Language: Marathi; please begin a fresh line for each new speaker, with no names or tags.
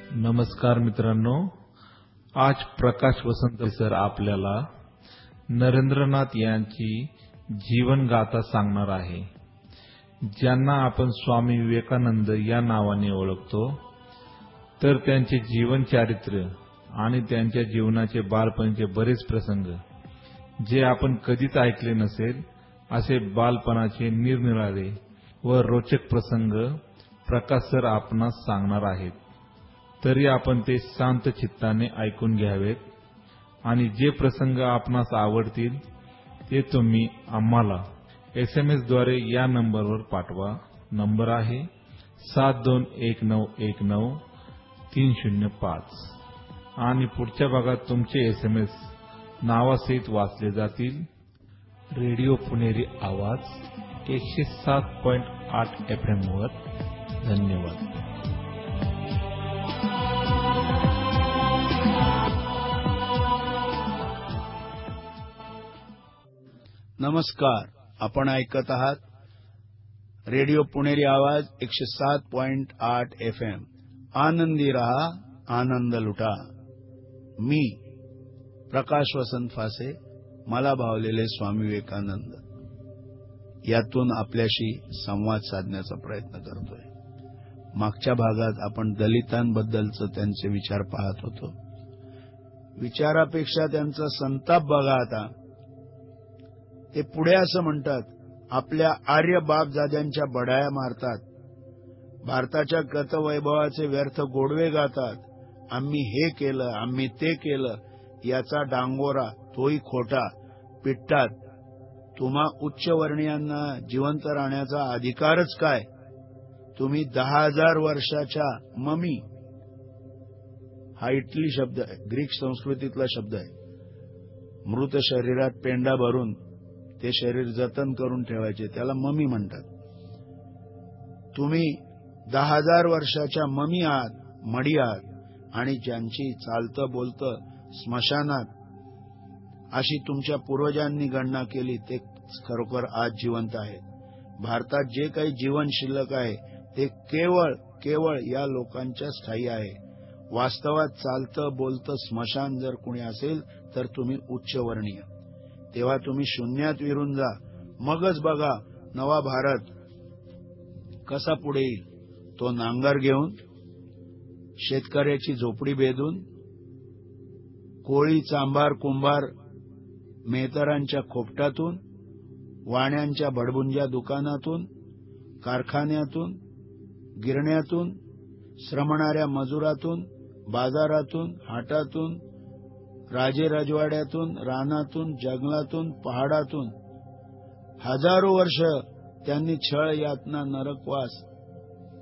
नमस्कार मित्रांनो, आज प्रकाश वसंत सर आपल्याला नरेंद्रनाथ यांची जीवन गाथा सांगणार आहे, ज्यांना आपण स्वामी विवेकानंद या नावाने ओळखतो। तर त्यांचे जीवन चारित्र्य आणि त्यांच्या जीवनाचे बालपणीचे बरेच प्रसंग जे आपण कधीच ऐकले नसेल असे बालपणाचे निरनिराळे व रोचक प्रसंग प्रकाश सर आपणास सांगणार आहेत। तरी आपण ते शांत चित्ताने ऐकून घ्यावेत आणि जे प्रसंग आपणास आवडतील ते तुम्ही आम्हाला SMS द्वारे या नंबरवर पाठवा। नंबर आहे 7219193005 आणि पुढच्या भागात तुमचे SMS नावासहित वाचले जातील। रेडिओ पुणेरी आवाज 107.8 FM वर। धन्यवाद।
नमस्कार, आपण ऐकत आहात रेडिओ पुणेरी आवाज 107.8 FM। आनंदी रहा, आनंद लुटा। मी प्रकाश वसंत फासे, मला भावलेले स्वामी विवेकानंद, यातून आपल्याशी संवाद साधण्याचा प्रयत्न करतोय। मागच्या भागात आपण दलितांबद्दलचे त्यांचे विचार पाहत होतो। विचारापेक्षा त्यांचा संताप बघा। आता ते पुढे असं म्हणतात, आपल्या आर्य बापजाद्यांच्या बडाया मारतात, भारताच्या गतवैभवाचे व्यर्थ गोडवे गातात। आम्ही हे केलं, आम्ही ते केलं, याचा डांगोरा तोही खोटा पिटतात। तुम्हा उच्चवर्णीयांना जिवंत राहण्याचा अधिकारच काय? तुम्ही 10,000 वर्षाच्या ममी, हा इटली शब्द आहे, ग्रीक संस्कृतीतला शब्द आहे। मृत शरीरात पेंडा भरून ते शरीर जतन करून ठेवायचे, त्याला ममी म्हणतात। तुम्ही 10,000 वर्षाच्या ममी आहात, मडी आहात, आणि ज्यांची चालतं बोलतं स्मशानात अशी तुमच्या पूर्वजांनी गणना केली ते खरोखर आज जिवंत आहेत। भारतात जे काही जीवन शिल्लक आहे ते केवळ या लोकांच्या स्थायी आहे। वास्तवात चालतं बोलतं स्मशान जर कुणी असेल तर तुम्ही उच्चवर्णीय। तेव्हा तुम्ही शून्यात विरून जा, मगच बघा नवा भारत कसा पुढे येईल। तो नांगर घेऊन, शेतकऱ्याची झोपडी बेधून, कोळी चांभार कुंभार मेहतरांच्या खोपटातून, वाण्यांच्या भडबुंजा दुकानातून, कारखान्यातून, गिरण्यातून, श्रमणाऱ्या मजुरातून, बाजारातून, हाटातून, राजे राजवाड्यातून, रानातून, जंगलातून, पहाडातून हजारो वर्ष त्यांनी छळ, यातना, नरकवास